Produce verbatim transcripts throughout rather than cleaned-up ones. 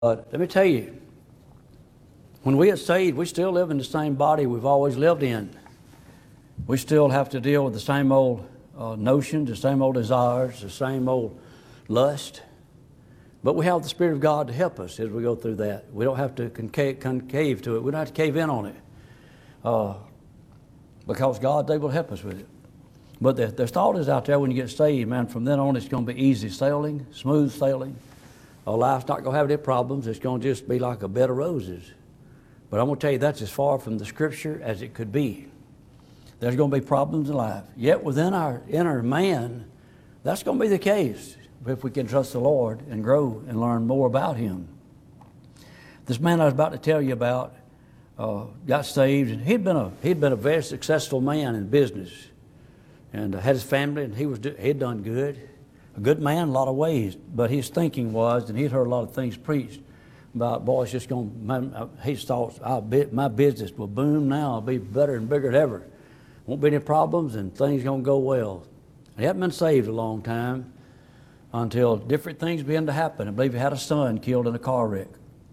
But let me tell you, when we get saved, we still live in the same body we've always lived in. We still have to deal with the same old uh, notions, the same old desires, the same old lust. But we have the Spirit of God to help us as we go through that. We don't have to concave, concave to it. We don't have to cave in on it. Uh, because God's able to help us with it. But the, the thought is out there when you get saved, man, from then on it's going to be easy sailing, smooth sailing. Our life's not going to have any problems. It's going to just be like a bed of roses. But I'm going to tell you, that's as far from the Scripture as it could be. There's going to be problems in life. Yet within our inner man, that's going to be the case if we can trust the Lord and grow and learn more about Him. This man I was about to tell you about uh, got saved, and he'd been a he'd been a very successful man in business, and uh, had his family, and he was he'd done good, a good man in a lot of ways. But his thinking was, and he'd heard a lot of things preached about, boy, it's just going. My, he thought, I'll be, my business will boom now. I'll be better and bigger than ever. Won't be any problems, and things going to go well. He hadn't been saved a long time until different things began to happen. I believe he had a son killed in a car wreck.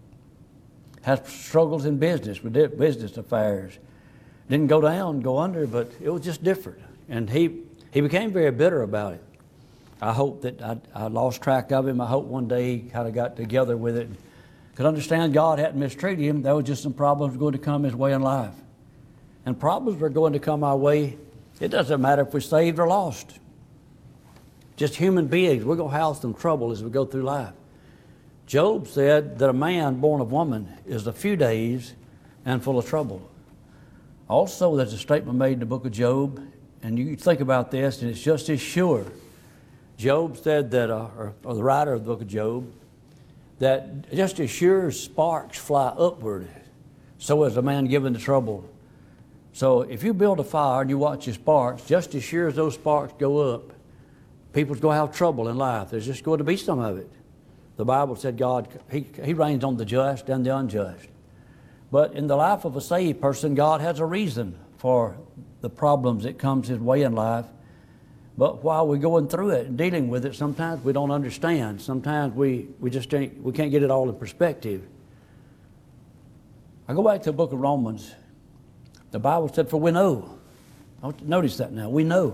Had struggles in business, with business affairs. Didn't go down, go under, but it was just different. And he, he became very bitter about it. I hope that I, I lost track of him. I hope one day he kind of got together with it. Could understand God hadn't mistreated him. There was just some problems going to come his way in life. And problems were going to come our way. It doesn't matter if we're saved or lost. Just human beings. We're going to have some trouble as we go through life. Job said that a man born of woman is a few days and full of trouble. Also, there's a statement made in the book of Job, and you think about this, and it's just as sure. Job said that, uh, or, or the writer of the book of Job, that just as sure as sparks fly upward, so is a man given to trouble. So if you build a fire and you watch the sparks, just as sure as those sparks go up, people's going to have trouble in life. There's just going to be some of it. The Bible said God, he, he reigns on the just and the unjust. But in the life of a saved person, God has a reason for the problems that comes his way in life. But while we're going through it and dealing with it, sometimes we don't understand. Sometimes we, we just ain't, we can't get it all in perspective. I go back to the book of Romans. The Bible said, for we know. I want you to notice that now. We know.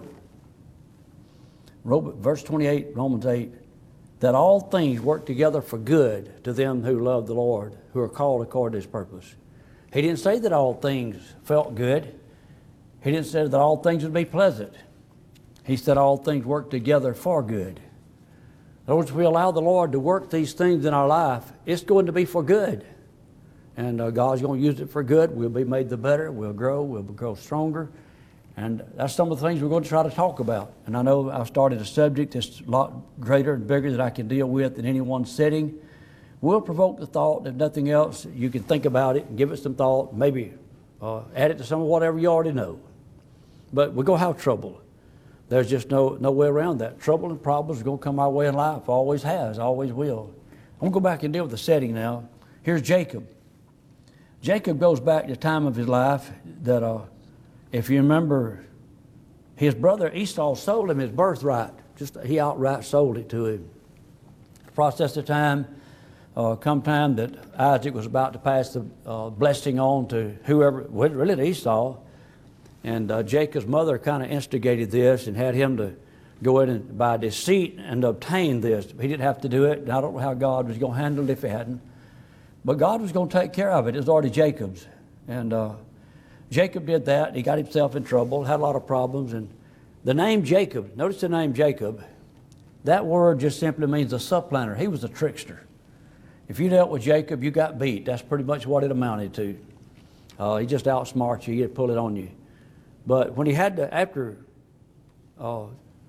Verse twenty-eight, Romans eight. That all things work together for good to them who love the Lord, who are called according to His purpose. He didn't say that all things felt good. He didn't say that all things would be pleasant. He said all things work together for good. In other words, if we allow the Lord to work these things in our life, it's going to be for good. And uh, God's going to use it for good. We'll be made the better. We'll grow. We'll grow stronger. And that's some of the things we're going to try to talk about. And I know I've started a subject that's a lot greater and bigger that I can deal with in any one setting. We'll provoke the thought. If nothing else, you can think about it and give it some thought. Maybe uh, add it to some of whatever you already know. But we're going to have trouble. There's just no, no way around that. Trouble and problems are going to come our way in life. Always has, always will. I'm going to go back and deal with the setting now. Here's Jacob. Jacob goes back to the time of his life that... Uh, If you remember, his brother Esau sold him his birthright. Just he outright sold it to him. The process of time, uh, come time that Isaac was about to pass the uh, blessing on to whoever, well, really to Esau. And uh, Jacob's mother kind of instigated this and had him to go in and by deceit and obtain this. He didn't have to do it. I don't know how God was going to handle it if he hadn't. But God was going to take care of it. It was already Jacob's. And uh, Jacob did that. He got himself in trouble, had a lot of problems. And the name Jacob, notice the name Jacob, that word just simply means a supplanter. He was a trickster. If you dealt with Jacob, you got beat. That's pretty much what it amounted to. Uh, he just outsmarts you. He'd pull it on you. But when he had to, after uh,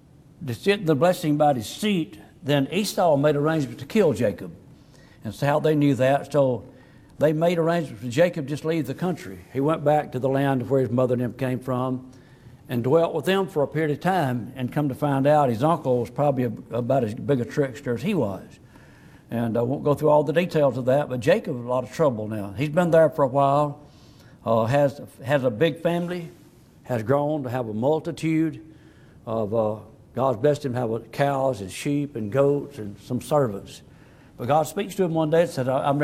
the blessing by deceit, then Esau made arrangements to kill Jacob. And so how they knew that, so they made arrangements for Jacob just leave the country. He went back to the land of where his mother and him came from and dwelt with them for a period of time, and come to find out his uncle was probably a, about as big a trickster as he was. And I won't go through all the details of that, but Jacob has a lot of trouble now. He's been there for a while, uh, has, has a big family, has grown to have a multitude of, uh, God's blessed him to have cows and sheep and goats and some servants. But God speaks to him one day and said, I'm